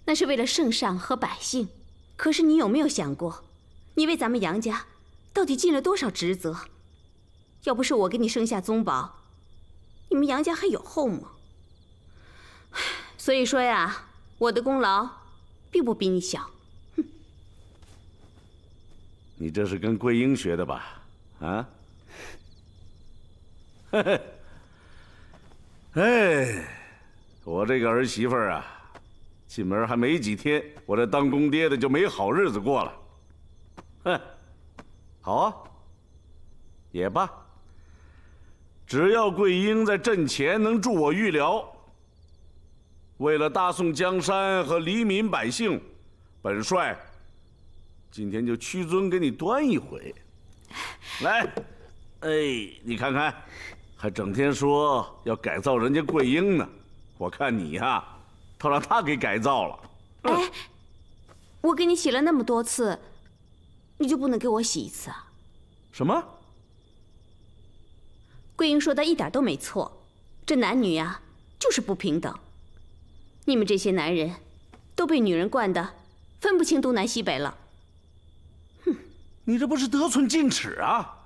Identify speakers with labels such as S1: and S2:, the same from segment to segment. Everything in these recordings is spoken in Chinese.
S1: 那是为了圣上和百姓。可是你有没有想过，你为咱们杨家到底尽了多少职责？要不是我给你生下宗宝，你们杨家还有后吗？所以说呀，我的功劳并不比你小。哼，
S2: 你这是跟桂英学的吧？啊？嘿嘿。哎，我这个儿媳妇儿啊，进门还没几天，我这当公爹的就没好日子过了。哼，好啊，也罢。只要桂英在阵前能助我御疗，为了大宋江山和黎民百姓，本帅今天就屈尊给你端一回。来，哎，你看看，还整天说要改造人家桂英呢，我看你呀，倒让他给改造了。
S1: 哎，我给你洗了那么多次，你就不能给我洗一次啊？
S2: 什么？
S1: 桂英说的一点都没错，这男女呀，就是不平等。你们这些男人，都被女人惯得分不清东南西北了。
S2: 哼，你这不是得寸进尺啊！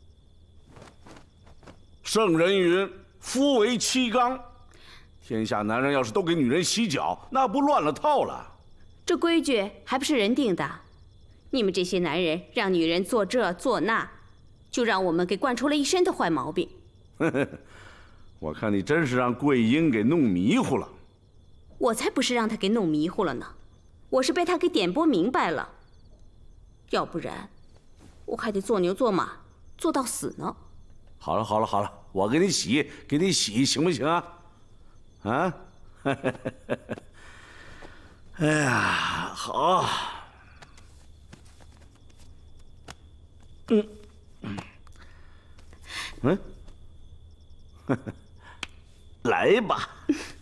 S2: 圣人云：“夫为妻纲。”天下男人要是都给女人洗脚，那不乱了套了。
S1: 这规矩还不是人定的？你们这些男人让女人做这做那，就让我们给惯出了一身的坏毛病。
S2: 我看你真是让桂英给弄迷糊了。
S1: 我才不是让她给弄迷糊了呢，我是被她给点拨明白了。要不然，我还得做牛做马，做到死呢。
S2: 好了好了好了，我给你洗，给你洗，行不行啊？啊？哎呀，好。来吧。